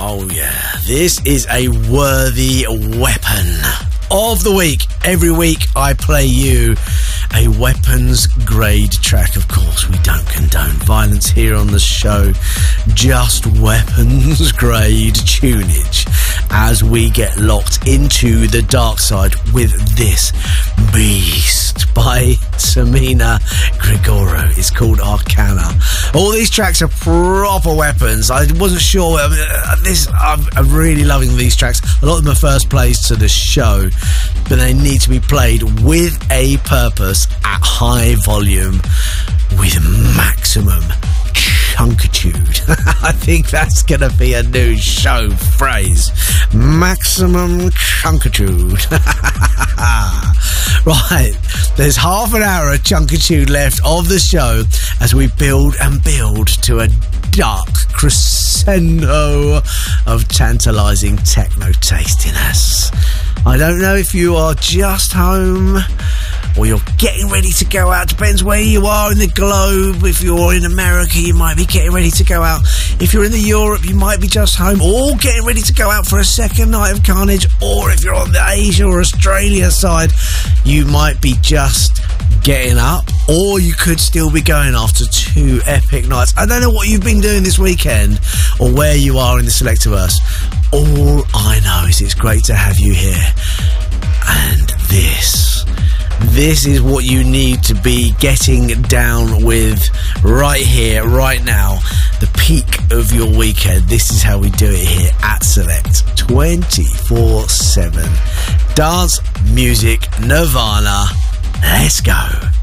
Oh yeah, this is a worthy weapon of the week. Every week I play you a weapons grade track. Of course, we don't condone violence here on the show, just weapons grade tunage as we get locked into the dark side with this beast by Tamina Grigoro. It's called Arcana. All these tracks are proper weapons. I wasn't sure. I'm really loving these tracks. A lot of them are first plays to the show, but they need to be played with a purpose at high volume with maximum chunkitude. I think that's going to be a new show phrase. Maximum chunkitude. Right, there's half an hour of chunkitude left of the show as we build and build to a dark crescendo of tantalising techno tastiness. I don't know if you are just home or you're getting ready to go out. Depends where you are in the globe. If you're in America, you might be getting ready to go out. If you're in the Europe, you might be just home or getting ready to go out for a second night of carnage. Or if you're on the Asia or Australia side, you might be just getting up, or you could still be going after 2 epic nights. I don't know what you've been doing this weekend or where you are in the Selectorverse. All I know is it's great to have you here. And this is what you need to be getting down with right here, right now. The peak of your weekend. This is how we do it here at Select. 24/7. Dance, music, Nirvana. Let's go.